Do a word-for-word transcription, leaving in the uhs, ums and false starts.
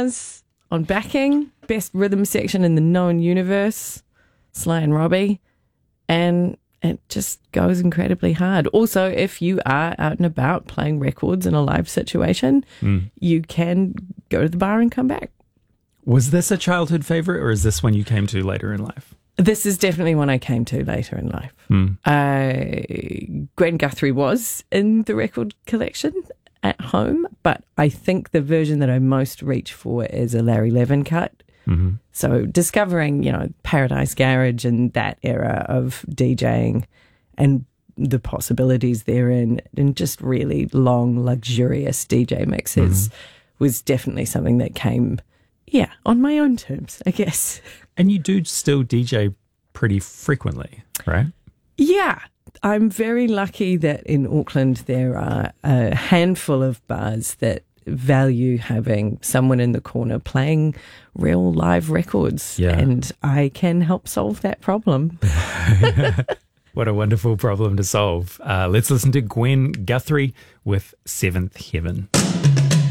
guitars on backing, best rhythm section in the known universe, Sly and Robbie, and it just goes incredibly hard. Also, if you are out and about playing records in a live situation, mm. you can go to the bar and come back. Was this a childhood favourite, or is this one you came to later in life? This is definitely one I came to later in life. Mm. Uh, Gwen Guthrie was in the record collection at home, but I think the version that I most reach for is a Larry Levin cut. Mm-hmm. So discovering, you know, Paradise Garage and that era of DJing and the possibilities therein, and just really long, luxurious D J mixes mm-hmm. was definitely something that came, yeah, on my own terms, I guess. And you do still D J pretty frequently, right? Yeah. I'm very lucky that in Auckland there are a handful of bars that value having someone in the corner playing real live records, yeah. and I can help solve that problem. What a wonderful problem to solve. Uh, let's listen to Gwen Guthrie with Seventh Heaven.